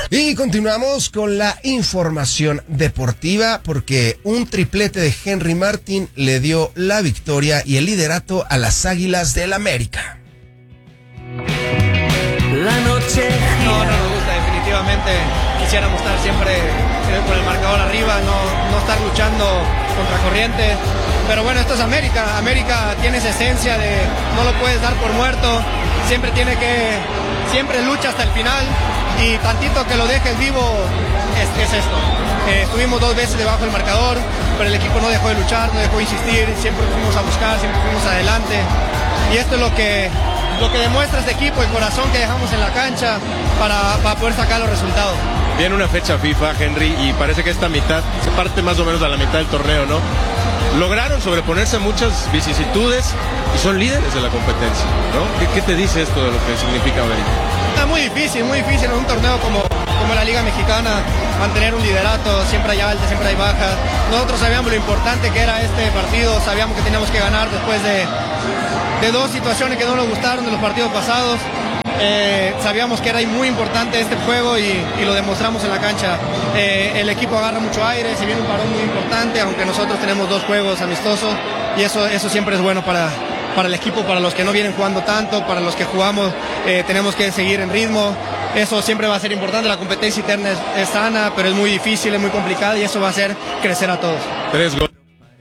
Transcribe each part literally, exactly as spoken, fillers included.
Y continuamos con la información deportiva porque un triplete de Henry Martin le dio la victoria y el liderato a las Águilas del América. La noche no, no nos gusta definitivamente. Quisiéramos estar siempre con el marcador arriba, no, no estar luchando contra corriente. Pero bueno, esto es América. América tiene esa esencia de no lo puedes dar por muerto. Siempre tiene que, siempre lucha hasta el final. Y tantito que lo dejes vivo es, es esto. Eh, estuvimos dos veces debajo del marcador, pero el equipo no dejó de luchar, no dejó de insistir, siempre fuimos a buscar, siempre fuimos adelante. Y esto es lo que, lo que demuestra este equipo, el corazón que dejamos en la cancha para, para poder sacar los resultados. Viene una fecha FIFA, Henry, y parece que esta mitad se parte más o menos a la mitad del torneo, ¿no? Lograron sobreponerse a muchas vicisitudes y son líderes de la competencia, ¿no? ¿Qué, qué te dice esto de lo que significa América? Está muy difícil, muy difícil en un torneo como, como la Liga Mexicana, mantener un liderato, siempre hay altas, siempre hay bajas. Nosotros sabíamos lo importante que era este partido, sabíamos que teníamos que ganar después de, de dos situaciones que no nos gustaron de los partidos pasados. Eh, sabíamos que era muy importante este juego y, y lo demostramos en la cancha. Eh, el equipo agarra mucho aire, se viene un parón muy importante, aunque nosotros tenemos dos juegos amistosos y eso, eso siempre es bueno para, para el equipo, para los que no vienen jugando tanto, para los que jugamos eh, tenemos que seguir en ritmo. Eso siempre va a ser importante, la competencia interna es, es sana, pero es muy difícil, es muy complicada y eso va a hacer crecer a todos. Tres goles.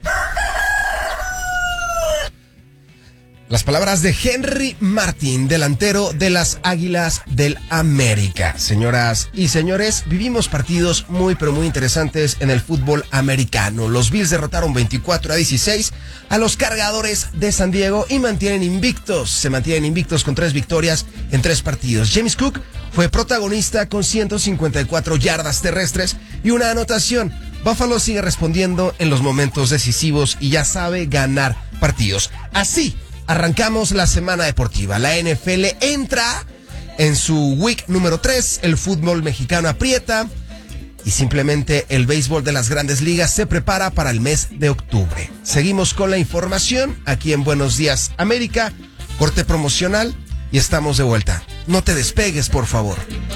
Las palabras de Henry Martin, delantero de las Águilas del América. Señoras y señores, vivimos partidos muy pero muy interesantes en el fútbol americano. Los Bills derrotaron veinticuatro a dieciséis a los Cargadores de San Diego y mantienen invictos. Se mantienen invictos con tres victorias en tres partidos. James Cook fue protagonista con ciento cincuenta y cuatro yardas terrestres y una anotación. Buffalo sigue respondiendo en los momentos decisivos y ya sabe ganar partidos. Así arrancamos la semana deportiva. La N F L entra en su week número tres. El fútbol mexicano aprieta. Y simplemente el béisbol de las grandes ligas se prepara para el mes de octubre. Seguimos con la información aquí en Buenos Días América. Corte promocional y estamos de vuelta. No te despegues, por favor.